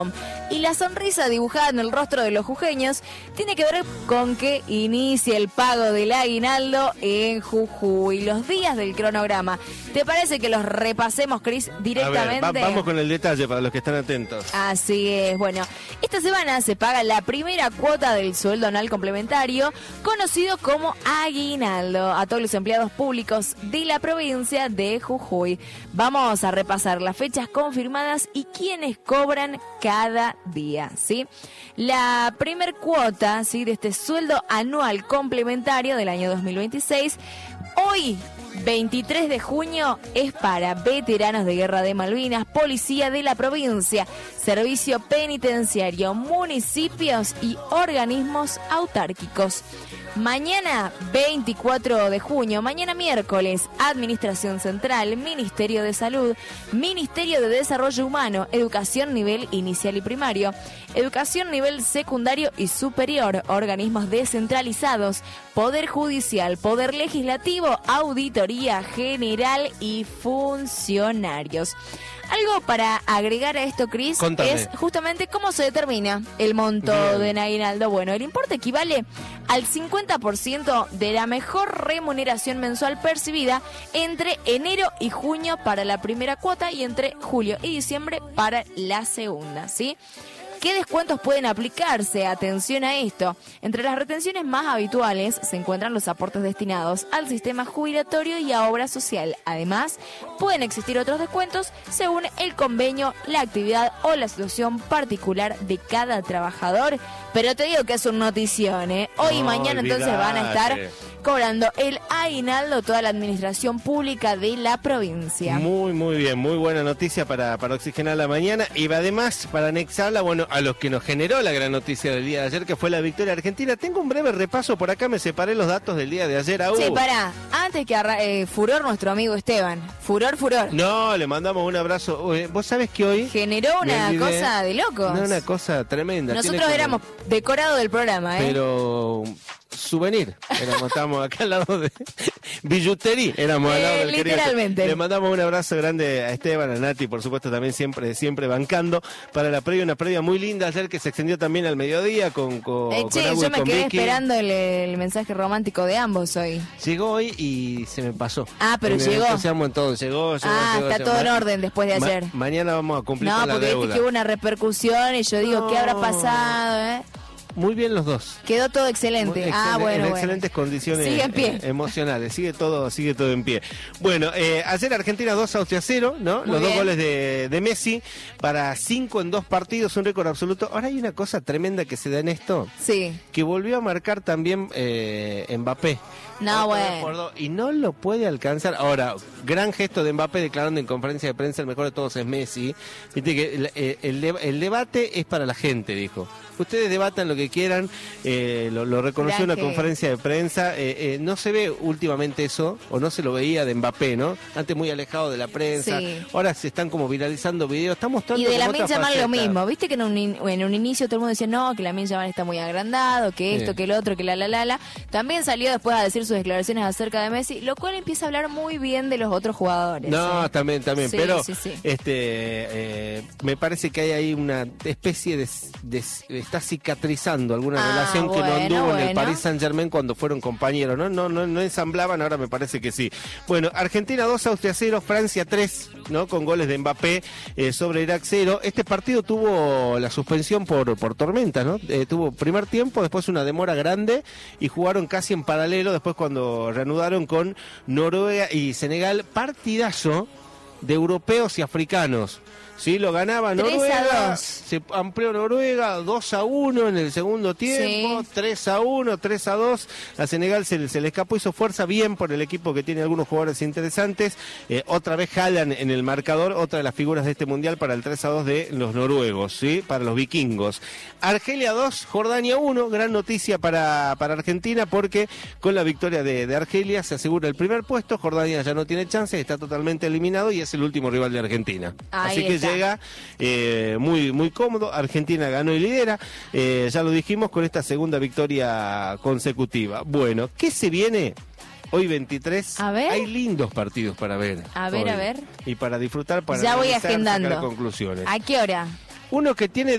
Y la sonrisa dibujada en el rostro de los jujeños tiene que ver con que inicia el pago del aguinaldo en Jujuy. Los días del cronograma. ¿Te parece que los repasemos, Cris, directamente? A ver, vamos con el detalle para los que están atentos. Así es. Bueno, esta semana se paga la primera cuota del sueldo anual complementario, conocido como aguinaldo, a todos los empleados públicos de la provincia de Jujuy. Vamos a repasar las fechas confirmadas y quiénes cobran cada día, ¿sí? La primer cuota, ¿sí?, de este sueldo anual complementario del año 2026, hoy, 23 de junio, es para veteranos de Guerra de Malvinas, policía de la provincia, servicio penitenciario, municipios y organismos autárquicos. Mañana, 24 de junio, mañana miércoles, Administración Central, Ministerio de Salud, Ministerio de Desarrollo Humano, Educación nivel inicial y primario, Educación nivel secundario y superior, organismos descentralizados, Poder Judicial, Poder Legislativo, Auditoría General y funcionarios. Algo para agregar a esto, Cris, es justamente cómo se determina el monto de aguinaldo. Bueno, el importe equivale al 50% de la mejor remuneración mensual percibida entre enero y junio para la primera cuota y entre julio y diciembre para la segunda, ¿sí? ¿Qué descuentos pueden aplicarse? Atención a esto. Entre las retenciones más habituales se encuentran los aportes destinados al sistema jubilatorio y a obra social. Además, pueden existir otros descuentos según el convenio, la actividad o la situación particular de cada trabajador. Pero te digo que es una notición, ¿eh? Hoy y mañana entonces van a estar cobrando el aguinaldo toda la administración pública de la provincia. Muy bien, muy buena noticia para oxigenar la mañana y además para anexarla, bueno, a los que nos generó la gran noticia del día de ayer, que fue la victoria argentina. Tengo un breve repaso por acá, me separé los datos del día de ayer. Sí, pará, antes que furor nuestro amigo Esteban, furor. No, le mandamos un abrazo. Vos sabés que hoy generó una cosa de locos. No, una cosa tremenda. Nosotros éramos decorado del programa, pero souvenir, estábamos acá al lado de billutería, éramos al lado del literalmente. Le mandamos un abrazo grande a Esteban, a Nati, por supuesto también siempre bancando para la previa, una previa muy linda ayer que se extendió también al mediodía con yo me quedé esperando el mensaje romántico de ambos hoy. Llegó hoy y se me pasó. Pero llegó. En todo, llegó. Está todo en orden después de ayer. Mañana vamos a cumplir con la deuda. No, porque viste que hubo una repercusión y yo digo, ¿qué habrá pasado, Muy bien los dos. Quedó todo excelente. En excelentes condiciones sigue en pie. Emocionales. Sigue todo en pie. Bueno, ayer Argentina 2, Austria 0, ¿no? Los dos goles de Messi para 5 en 2 partidos, un récord absoluto. Ahora hay una cosa tremenda que se da en esto. Sí. Que volvió a marcar también Mbappé. No, bueno. Y no lo puede alcanzar. Ahora, gran gesto de Mbappé declarando en conferencia de prensa, el mejor de todos es Messi. Viste que el debate es para la gente, dijo. Ustedes debatan lo que quieran, lo reconoció en una conferencia de prensa. No se ve últimamente eso, o no se lo veía de Mbappé, ¿no? Antes muy alejado de la prensa. Sí. Ahora se están como viralizando videos. Está mostrando. Y de Lamine Yamal lo mismo. Viste que en un inicio todo el mundo decía, no, que Lamine Yamal está muy agrandado, que esto, que el otro, que la. También salió después a decir sus declaraciones acerca de Messi, lo cual empieza a hablar muy bien de los otros jugadores. No, también. Sí, pero sí. me parece que hay ahí una especie de está cicatrizando alguna relación que no anduvo en el Paris Saint-Germain cuando fueron compañeros, no ensamblaban, ahora me parece que sí. Bueno, Argentina 2, Austria 0, Francia 3, ¿no? Con goles de Mbappé sobre Irak 0. Este partido tuvo la suspensión por tormenta, ¿no? Tuvo primer tiempo, después una demora grande y jugaron casi en paralelo después cuando reanudaron con Noruega y Senegal. Partidazo de europeos y africanos. Sí, lo ganaba Noruega, 3-2. Se amplió Noruega, 2-1 en el segundo tiempo, sí. 3-1, 3-2, a Senegal se le escapó, hizo fuerza bien por el equipo que tiene algunos jugadores interesantes, otra vez Haaland en el marcador, otra de las figuras de este mundial para el 3-2 de los noruegos, ¿sí? Para los vikingos. Argelia 2, Jordania 1, gran noticia para Argentina porque con la victoria de Argelia se asegura el primer puesto, Jordania ya no tiene chances, está totalmente eliminado y es el último rival de Argentina. Así que llega muy cómodo, Argentina ganó y lidera, ya lo dijimos, con esta segunda victoria consecutiva. Bueno, ¿qué se viene? Hoy 23, hay lindos partidos para ver. A ver. Y para disfrutar, para ya voy agendando. Sacar conclusiones. ¿A qué hora? Uno que tiene